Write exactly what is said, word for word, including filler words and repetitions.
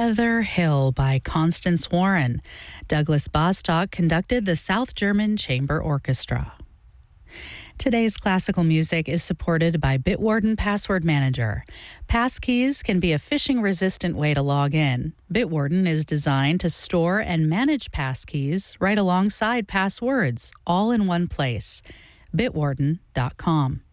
Heather Hill by Constance Warren. Douglas Bostock conducted the South German Chamber Orchestra. Today's classical music is supported by Bitwarden Password Manager. Passkeys can be a phishing-resistant way to log in. Bitwarden is designed to store and manage passkeys right alongside passwords, all in one place. bitwarden dot com.